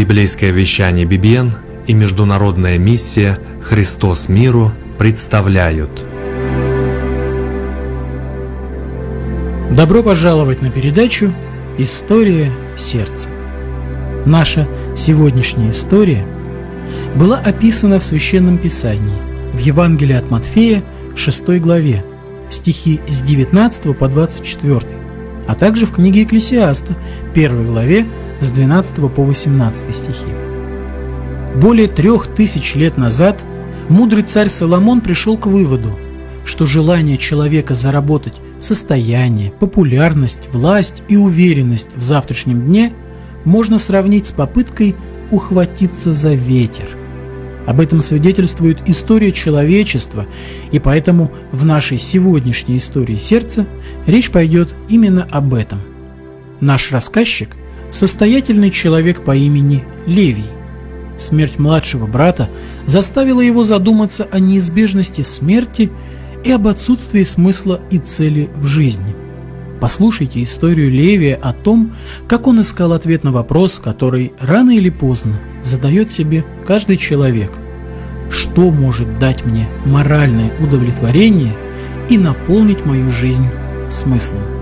Библейское вещание BBN и международная миссия «Христос миру» представляют. Добро пожаловать на передачу «История сердца». Наша сегодняшняя история была описана в Священном Писании, в Евангелии от Матфея, 6 главе, стихи с 19 по 24, а также в книге Екклесиаста, 1 главе, с 12 по 18 стихи. Более 3000 лет назад мудрый царь Соломон пришел к выводу, что желание человека заработать состояние, популярность, власть и уверенность в завтрашнем дне можно сравнить с попыткой ухватиться за ветер. Об этом свидетельствует история человечества, и поэтому в нашей сегодняшней истории сердца речь пойдет именно об этом. Наш рассказчик – состоятельный человек по имени Левий. Смерть младшего брата заставила его задуматься о неизбежности смерти и об отсутствии смысла и цели в жизни. Послушайте историю Левия о том, как он искал ответ на вопрос, который рано или поздно задает себе каждый человек. Что может дать мне моральное удовлетворение и наполнить мою жизнь смыслом?